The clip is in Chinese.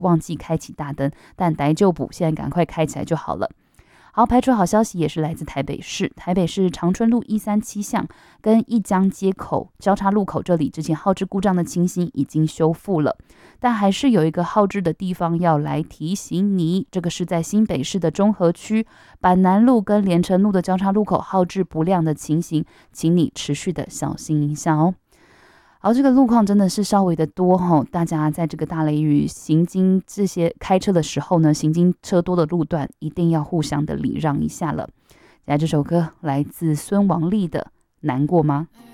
忘记开启大灯，但逮就补，现在赶快开起来就好了。好，排除好消息也是来自台北市，台北市长春路137巷跟一江街口交叉路口这里之前号志故障的情形已经修复了，但还是有一个号志的地方要来提醒你，这个是在新北市的中和区板南路跟连城路的交叉路口号志不亮的情形，请你持续的小心一下哦。好，这个路况真的是稍微的多吼，大家在这个大雷雨行经这些开车的时候呢，行经车多的路段一定要互相的礼让一下了。接下来这首歌来自孙王力的《难过吗》。